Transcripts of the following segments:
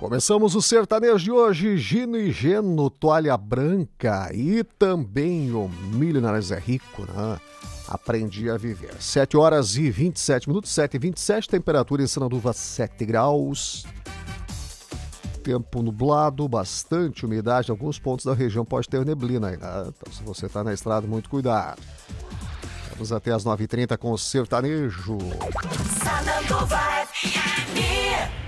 Começamos o sertanejo de hoje, Gino e Geno, Toalha Branca e também o Milionários é Rico, né? Aprendi a Viver. 7 horas e 27 minutos, 7h27, temperatura em Sananduva 7 graus. Tempo nublado, bastante umidade, em alguns pontos da região pode ter neblina aí, né? Então se você está na estrada, muito cuidado. Vamos até as 9h30 com o sertanejo. Sananduva FM.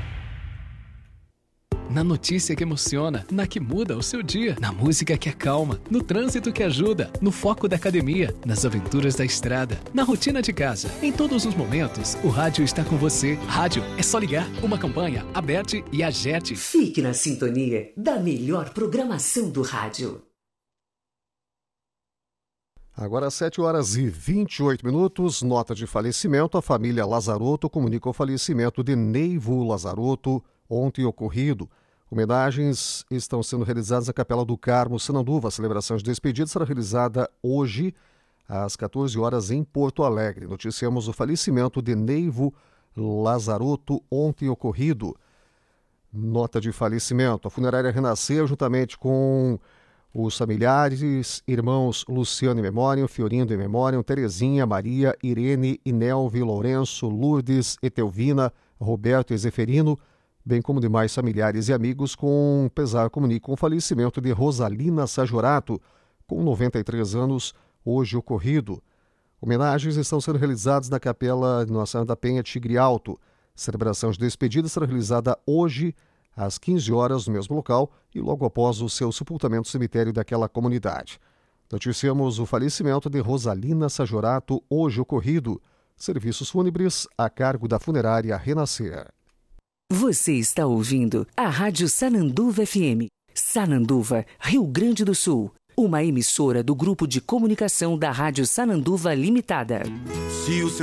Na notícia que emociona, na que muda o seu dia, na música que acalma, no trânsito que ajuda, no foco da academia, nas aventuras da estrada, na rotina de casa. Em todos os momentos, o rádio está com você. Rádio é só ligar. Uma campanha, Aberte e Agerte. Fique na sintonia da melhor programação do rádio. Agora 7 horas e 28 minutos, nota de falecimento. A família Lazarotto comunica o falecimento de Neivo Lazarotto, ontem ocorrido. Homenagens estão sendo realizadas na Capela do Carmo, Sananduva. A celebração de despedida será realizada hoje, às 14 horas, em Porto Alegre. Noticiamos o falecimento de Neivo Lazarotto, ontem ocorrido. Nota de falecimento. A funerária Renascer, juntamente com os familiares, irmãos Luciano em memória, Fiorindo em memória, Terezinha, Maria, Irene, Inelvi, Lourenço, Lourdes, Etelvina, Roberto e Zeferino, bem como demais familiares e amigos, com pesar comunicam o falecimento de Rosalina Sajorato, com 93 anos, hoje ocorrido. Homenagens estão sendo realizadas na Capela Nossa Senhora da Penha, Tigre Alto. Celebração de despedida será realizada hoje, às 15 horas, no mesmo local, e logo após o seu sepultamento no cemitério daquela comunidade. Noticiamos o falecimento de Rosalina Sajorato, hoje ocorrido. Serviços fúnebres a cargo da funerária Renascer. Você está ouvindo a Rádio Sananduva FM. Sananduva, Rio Grande do Sul. Uma emissora do Grupo de Comunicação da Rádio Sananduva Limitada. Se o seu